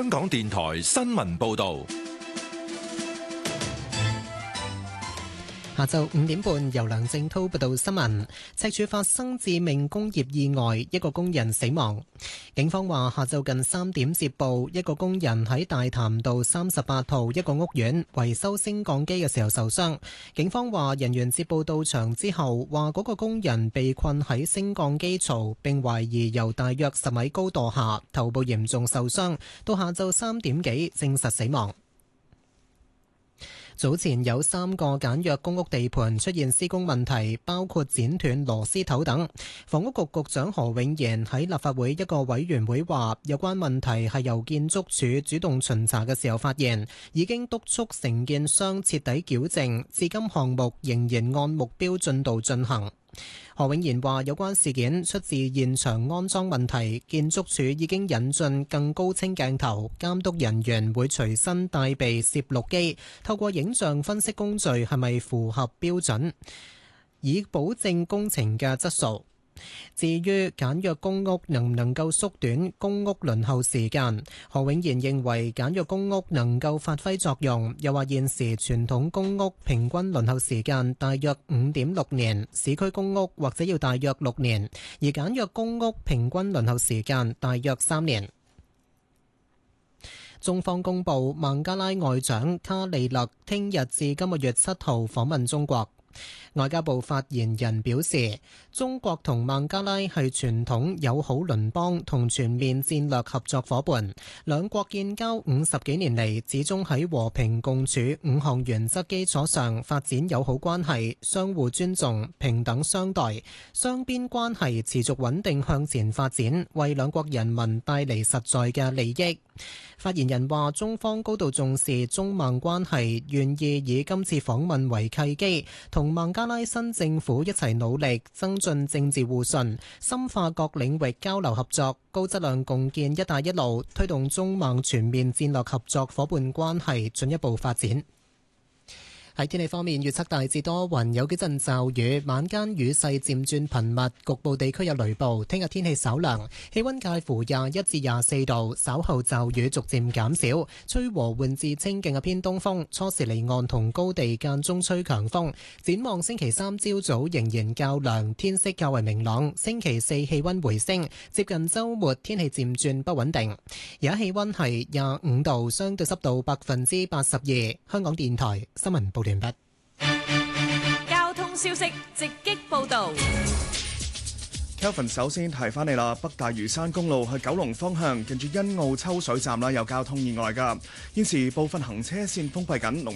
香港電台新聞報道。 下晝5點半，由梁正滔報道新聞。赤柱發生致命工業意外，一個工人死亡。警方話，下晝近3點接報，一個工人喺大潭道38號一個屋苑維修升降機嘅時候受傷。警方話，人員接報到場之後，話嗰個工人被困喺升降機槽，並懷疑由大約10米高墮下，頭部嚴重受傷。到下晝3點幾，證實死亡。早前有3個簡約公屋地盤出現施工問題，包括剪斷螺絲頭等。房屋局局長何永賢喺立法會一個委員會話，有關問題係由建築署主動巡查嘅時候發現，已經督促承建商徹底矯正，至今項目仍然按目標進度進行。何永賢話，有關事件出自現場安裝問題，建築署已經引進更高清鏡頭，監督人員會隨身帶備攝錄機，透過影像分析工序係咪符合標準，以保證工程嘅質素。至於簡約公屋能唔能夠縮短公屋輪候時間，何永賢認為簡約公屋能夠發揮作用，又話現時傳統公屋平均輪候時間大約5.6年，市區公屋或者要大約6年，而簡約公屋平均輪候時間大約3年。中方公布孟加拉外長卡利勒聽日至今個月7號訪問中國。外交部發言人表示，中國同孟加拉係傳統友好鄰邦同全面戰略合作夥伴，兩國建交50幾年嚟，始終喺和平共處5項原則基礎上發展友好關係，相互尊重、平等相待，雙邊關係持續穩定向前發展，為兩國人民帶嚟實在嘅利益。發言人話，中方高度重視中孟關係，願意以今次訪問為契機，同孟加拉新政府一齊努力，增進政治互信，深化各領域交流合作，高質量共建一帶一路，推動中孟全面戰略合作夥伴關係進一步發展。喺天氣方面，預測大致多雲，有幾陣驟雨，晚間雨勢漸轉頻密，局部地區有雷暴。聽日天氣稍涼，氣溫介乎21至24度，稍後驟雨逐漸減少，吹和緩至清勁嘅偏東風，初時離岸同高地間中吹強風。展望星期3朝早仍然較涼，天色較為明朗。星期4氣溫回升，接近週末天氣漸轉不穩定。而家氣溫係25度，相對濕度82%。香港電台新聞報道完畢。 交通消息直擊報道。 Kelvin 首先提翻你啦，北大嶼山公路去九龍方向，近住欣澳抽水站啦，有交通意外㗎。現時部分行車線封閉緊。